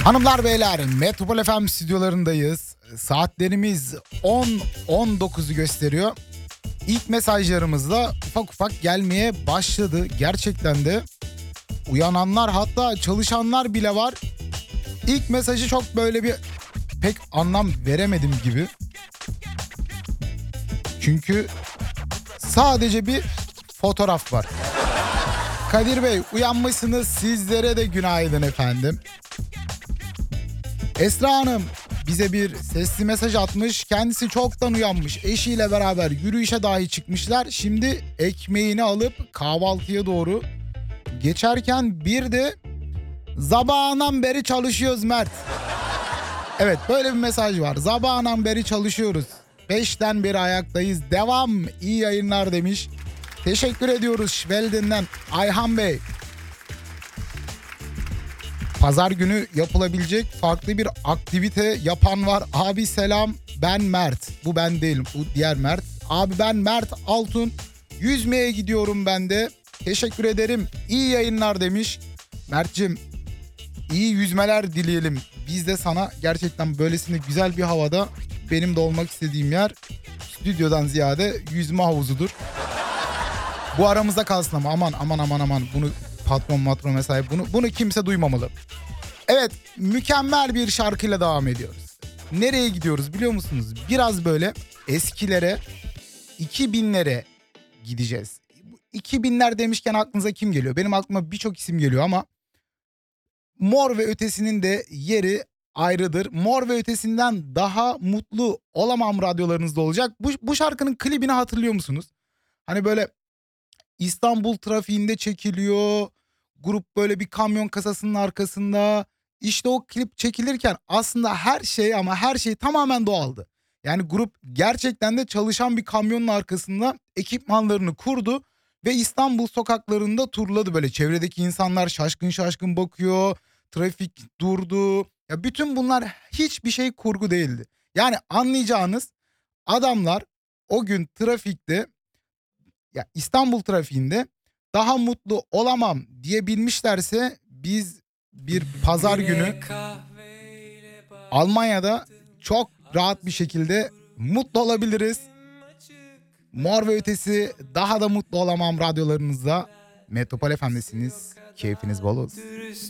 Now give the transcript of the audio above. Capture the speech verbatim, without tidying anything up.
Hanımlar beyler, Metropol F M stüdyolarındayız. Saatlerimiz on on dokuzu gösteriyor. İlk mesajlarımızla ufak ufak gelmeye başladı. Gerçekten de uyananlar, hatta çalışanlar bile var. İlk mesajı çok böyle bir pek anlam veremedim gibi. Çünkü sadece bir fotoğraf var. Kadir Bey, uyanmışsınız, sizlere de günaydın efendim. Esra Hanım bize bir sesli mesaj atmış. Kendisi çoktan uyanmış. Eşiyle beraber yürüyüşe dahi çıkmışlar. Şimdi ekmeğini alıp kahvaltıya doğru geçerken bir de sabahından beri çalışıyoruz Mert. Evet, böyle bir mesaj var. Sabahından beri çalışıyoruz. Beşten beri ayaktayız. Devam. İyi yayınlar demiş. Teşekkür ediyoruz Şvelden'den Ayhan Bey. Pazar günü yapılabilecek farklı bir aktivite yapan var. Abi selam, ben Mert. Bu ben değilim, bu diğer Mert. Abi ben Mert Altun. Yüzmeye gidiyorum ben de. Teşekkür ederim. İyi yayınlar demiş. Mert'cim, iyi yüzmeler dileyelim. Biz de sana gerçekten böylesine güzel bir havada, benim de olmak istediğim yer stüdyodan ziyade yüzme havuzudur. Bu aramızda kalsın ama aman aman aman aman bunu patron matron vesaire bunu bunu kimse duymamalı. Evet, mükemmel bir şarkıyla devam ediyoruz. Nereye gidiyoruz biliyor musunuz? Biraz böyle eskilere, iki binlere gideceğiz. iki binler demişken aklınıza kim geliyor? Benim aklıma birçok isim geliyor ama Mor ve Ötesi'nin de yeri ayrıdır. Mor ve Ötesi'nden daha mutlu olamam radyolarınızda olacak. Bu, bu şarkının klibini hatırlıyor musunuz? Hani böyle İstanbul trafiğinde çekiliyor. Grup böyle bir kamyon kasasının arkasında. İşte o klip çekilirken aslında her şey ama her şey tamamen doğaldı. Yani grup gerçekten de çalışan bir kamyonun arkasında ekipmanlarını kurdu ve İstanbul sokaklarında turladı böyle. Çevredeki insanlar şaşkın şaşkın bakıyor. Trafik durdu. Ya bütün bunlar hiçbir şey kurgu değildi. Yani anlayacağınız, adamlar o gün trafikte, ya İstanbul trafiğinde daha mutlu olamam diyebilmişlerse biz bir pazar günü Almanya'da çok rahat bir şekilde mutlu olabiliriz. Mor ve Ötesi, daha da mutlu olamam radyolarınızda. Metropol F M'desiniz. Keyfiniz bol olsun.